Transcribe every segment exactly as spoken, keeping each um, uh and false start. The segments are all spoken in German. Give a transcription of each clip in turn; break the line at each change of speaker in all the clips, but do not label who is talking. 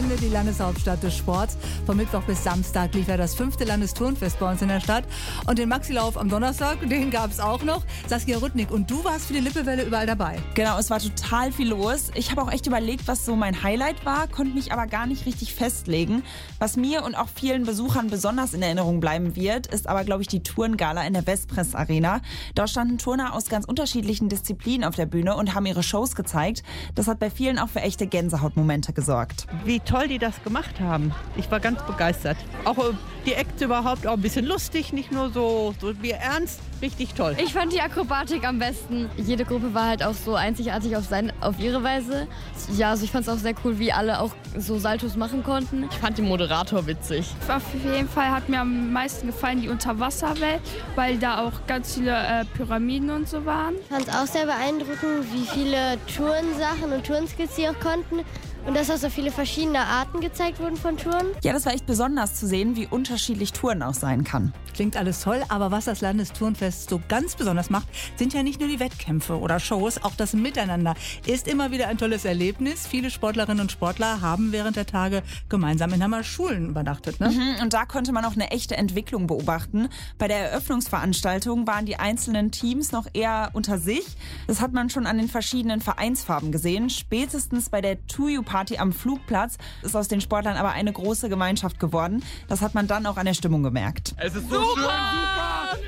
Bühne, die Landeshauptstadt des Sports. Von Mittwoch bis Samstag lief ja das fünfte Landesturnfest bei uns in der Stadt. Und den Maxilauf am Donnerstag, den gab es auch noch. Saskia Rüttnick, und du warst für die Lippewelle überall dabei.
Genau, es war total viel los. Ich habe auch echt überlegt, was so mein Highlight war, konnte mich aber gar nicht richtig festlegen. Was mir und auch vielen Besuchern besonders in Erinnerung bleiben wird, ist aber, glaube ich, die Turngala in der Westpress Arena. Dort standen Turner aus ganz unterschiedlichen Disziplinen auf der Bühne und haben ihre Shows gezeigt. Das hat bei vielen auch für echte Gänsehautmomente gesorgt.
Wie toll die das gemacht haben. Ich war ganz begeistert. Auch äh, die Acts überhaupt auch ein bisschen lustig, nicht nur so, so wie ernst. Richtig toll.
Ich fand die Akrobatik am besten. Jede Gruppe war halt auch so einzigartig auf, sein, auf ihre Weise. Ja, also ich fand es auch sehr cool, wie alle auch so Saltos machen konnten.
Ich fand den Moderator witzig.
Auf jeden Fall hat mir am meisten gefallen die Unterwasserwelt, weil da auch ganz viele äh, Pyramiden und so waren.
Ich fand es auch sehr beeindruckend, wie viele Turnsachen und Turnskills sie auch konnten. Und dass auch so viele verschiedene Arten gezeigt wurden von Touren.
Ja, das war echt besonders zu sehen, wie unterschiedlich Touren auch sein kann.
Klingt alles toll, aber was das Landesturnfest so ganz besonders macht, sind ja nicht nur die Wettkämpfe oder Shows, auch das Miteinander ist immer wieder ein tolles Erlebnis. Viele Sportlerinnen und Sportler haben während der Tage gemeinsam in Hammerschulen übernachtet. Ne?
Mhm, und da konnte man auch eine echte Entwicklung beobachten. Bei der Eröffnungsveranstaltung waren die einzelnen Teams noch eher unter sich. Das hat man schon an den verschiedenen Vereinsfarben gesehen. Spätestens bei der Tuyu-Party am Flugplatz ist aus den Sportlern aber eine große Gemeinschaft geworden. Das hat man dann auch an der Stimmung gemerkt.
Es ist so schön, super!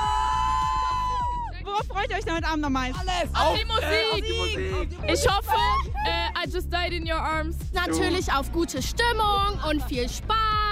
Worauf freut ihr euch denn heute Abend am meisten?
Alles! Auf die Musik!
Die Musik.
Ich hoffe, äh, I Just Died in Your Arms.
Natürlich auf gute Stimmung und viel Spaß.